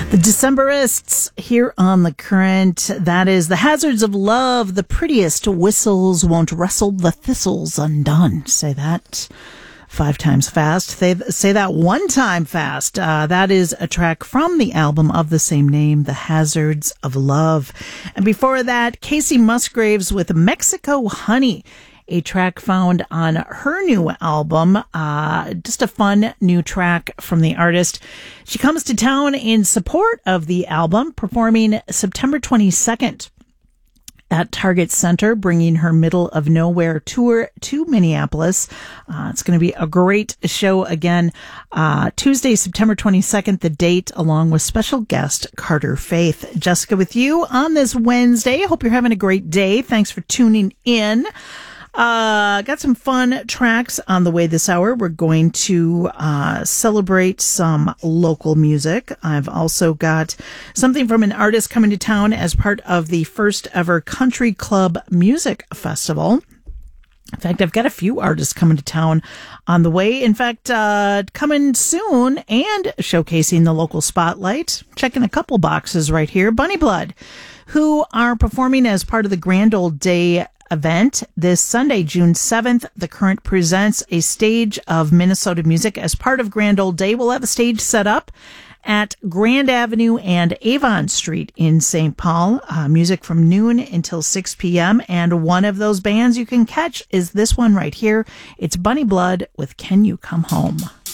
The Decemberists here on The Current. That is The Hazards of Love. The prettiest whistles won't wrestle the thistles undone. Say that 5 times fast. Say that 1 time fast. That is a track from the album of the same name, The Hazards of Love. And before that, Casey Musgraves with Mexico Honey, a track found on her new album. Just a fun new track from the artist. She comes to town in support of the album, performing September 22nd at Target Center, bringing her Middle of Nowhere tour to Minneapolis. It's going to be a great show again. Tuesday, September 22nd, the date, along with special guest Carter Faith. Jessica with you on this Wednesday. Hope you're having a great day. Thanks for tuning in. Got some fun tracks on the way this hour. We're going to celebrate some local music. I've also got something from an artist coming to town as part of the first ever Country Club Music Festival. In fact, I've got a few artists coming to town on the way. In fact, coming soon and showcasing the local spotlight. Checking a couple boxes right here. Bunny Blood, who are performing as part of the Grand Old Day event this Sunday, June 7th. The Current presents a stage of Minnesota music as part of Grand Old Day. We'll have a stage set up at Grand Avenue and Avon Street in St. Paul. Music from noon until 6 p.m. And one of those bands you can catch is this one right here. It's Bunny Blood with Can You Come Home?